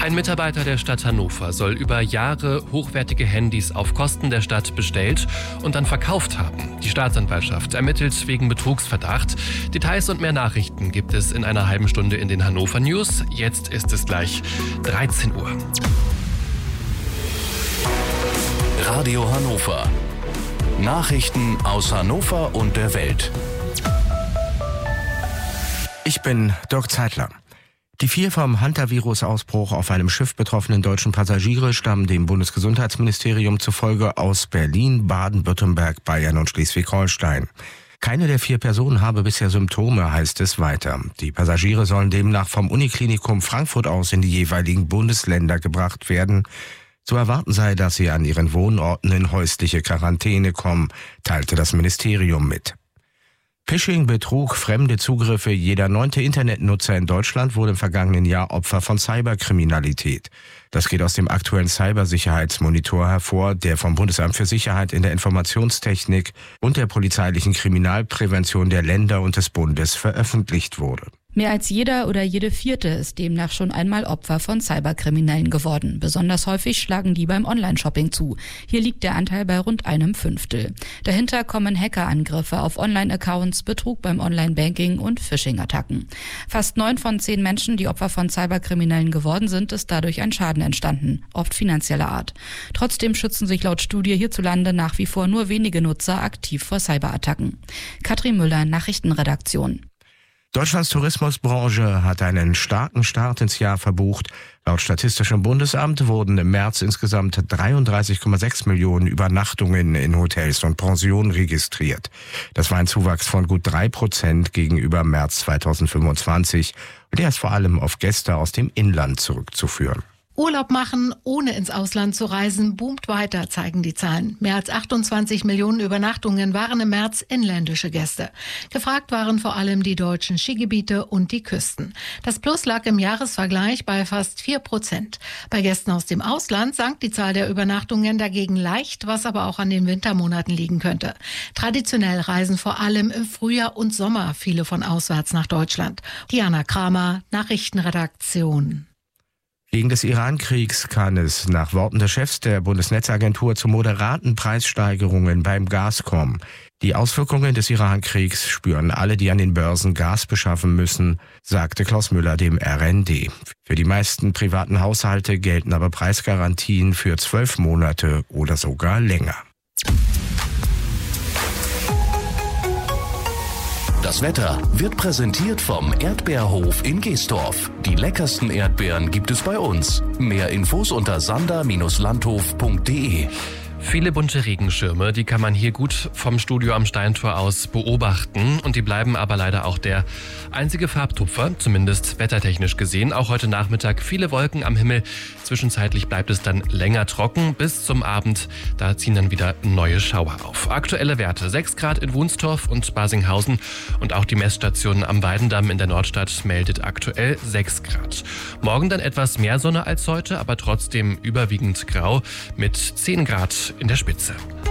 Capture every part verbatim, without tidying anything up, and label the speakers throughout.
Speaker 1: Ein Mitarbeiter der Stadt Hannover soll über Jahre hochwertige Handys auf Kosten der Stadt bestellt und dann verkauft haben. Die Staatsanwaltschaft ermittelt wegen Betrugsverdacht. Details und mehr Nachrichten gibt es in einer halben Stunde in den Hannover News. Jetzt ist es gleich dreizehn Uhr.
Speaker 2: Radio Hannover. Nachrichten aus Hannover und der Welt.
Speaker 3: Ich bin Dirk Zeitler. Die vier vom Hantavirus-Ausbruch auf einem Schiff betroffenen deutschen Passagiere stammen dem Bundesgesundheitsministerium zufolge aus Berlin, Baden-Württemberg, Bayern und Schleswig-Holstein. Keine der vier Personen habe bisher Symptome, heißt es weiter. Die Passagiere sollen demnach vom Uniklinikum Frankfurt aus in die jeweiligen Bundesländer gebracht werden. Zu erwarten sei, dass sie an ihren Wohnorten in häusliche Quarantäne kommen, teilte das Ministerium mit. Phishing, Betrug, fremde Zugriffe. Jeder neunte Internetnutzer in Deutschland wurde im vergangenen Jahr Opfer von Cyberkriminalität. Das geht aus dem aktuellen Cybersicherheitsmonitor hervor, der vom Bundesamt für Sicherheit in der Informationstechnik und der polizeilichen Kriminalprävention der Länder und des Bundes veröffentlicht wurde.
Speaker 4: Mehr als jeder oder jede Vierte ist demnach schon einmal Opfer von Cyberkriminellen geworden. Besonders häufig schlagen die beim Online-Shopping zu. Hier liegt der Anteil bei rund einem Fünftel. Dahinter kommen Hackerangriffe auf Online-Accounts, Betrug beim Online-Banking und Phishing-Attacken. Fast neun von zehn Menschen, die Opfer von Cyberkriminellen geworden sind, ist dadurch ein Schaden entstanden, oft finanzieller Art. Trotzdem schützen sich laut Studie hierzulande nach wie vor nur wenige Nutzer aktiv vor Cyberattacken. Katrin Müller, Nachrichtenredaktion.
Speaker 3: Deutschlands Tourismusbranche hat einen starken Start ins Jahr verbucht. Laut Statistischem Bundesamt wurden im März insgesamt dreiunddreißig Komma sechs Millionen Übernachtungen in Hotels und Pensionen registriert. Das war ein Zuwachs von gut drei Prozent gegenüber März zweitausendfünfundzwanzig. Und der ist vor allem auf Gäste aus dem Inland zurückzuführen.
Speaker 5: Urlaub machen, ohne ins Ausland zu reisen, boomt weiter, zeigen die Zahlen. Mehr als achtundzwanzig Millionen Übernachtungen waren im März inländische Gäste. Gefragt waren vor allem die deutschen Skigebiete und die Küsten. Das Plus lag im Jahresvergleich bei fast vier Prozent. Bei Gästen aus dem Ausland sank die Zahl der Übernachtungen dagegen leicht, was aber auch an den Wintermonaten liegen könnte. Traditionell reisen vor allem im Frühjahr und Sommer viele von auswärts nach Deutschland. Diana Kramer, Nachrichtenredaktion.
Speaker 3: Wegen des Iran-Kriegs kann es nach Worten des Chefs der Bundesnetzagentur zu moderaten Preissteigerungen beim Gas kommen. Die Auswirkungen des Iran-Kriegs spüren alle, die an den Börsen Gas beschaffen müssen, sagte Klaus Müller dem R N D. Für die meisten privaten Haushalte gelten aber Preisgarantien für zwölf Monate oder sogar länger.
Speaker 2: Das Wetter wird präsentiert vom Erdbeerhof in Geesdorf. Die leckersten Erdbeeren gibt es bei uns. Mehr Infos unter sander Bindestrich landhof punkt de.
Speaker 1: Viele bunte Regenschirme, die kann man hier gut vom Studio am Steintor aus beobachten. Und die bleiben aber leider auch der einzige Farbtupfer, zumindest wettertechnisch gesehen. Auch heute Nachmittag viele Wolken am Himmel. Zwischenzeitlich bleibt es dann länger trocken bis zum Abend. Da ziehen dann wieder neue Schauer auf. Aktuelle Werte: sechs Grad in Wunstorf und Basinghausen. Und auch die Messstation am Weidendamm in der Nordstadt meldet aktuell sechs Grad. Morgen dann etwas mehr Sonne als heute, aber trotzdem überwiegend grau mit zehn Grad in der Spitze.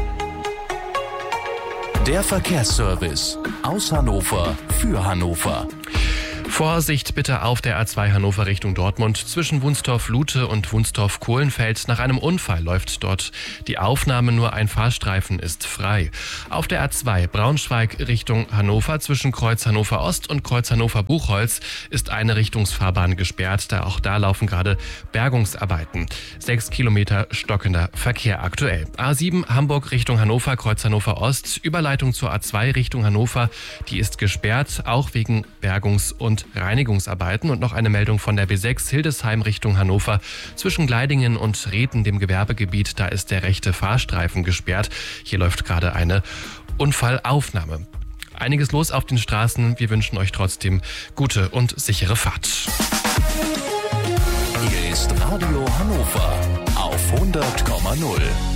Speaker 2: Der Verkehrsservice aus Hannover für Hannover.
Speaker 1: Vorsicht bitte auf der A zwei Hannover Richtung Dortmund. Zwischen Wunstorf-Lute und Wunstorf-Kohlenfeld. Nach einem Unfall läuft dort die Aufnahme, nur ein Fahrstreifen ist frei. Auf der A zwei Braunschweig Richtung Hannover. Zwischen Kreuz Hannover Ost und Kreuz Hannover Buchholz ist eine Richtungsfahrbahn gesperrt. Da auch da laufen gerade Bergungsarbeiten. Sechs Kilometer stockender Verkehr aktuell. A sieben Hamburg Richtung Hannover, Kreuz Hannover Ost. Überleitung zur A zwei Richtung Hannover. Die ist gesperrt, auch wegen Bergungs- und Reinigungsarbeiten. Und noch eine Meldung von der B sechs Hildesheim Richtung Hannover. Zwischen Gleidingen und Reden, dem Gewerbegebiet, da ist der rechte Fahrstreifen gesperrt. Hier läuft gerade eine Unfallaufnahme. Einiges los auf den Straßen. Wir wünschen euch trotzdem gute und sichere Fahrt.
Speaker 2: Hier ist Radio Hannover auf hundert Komma null.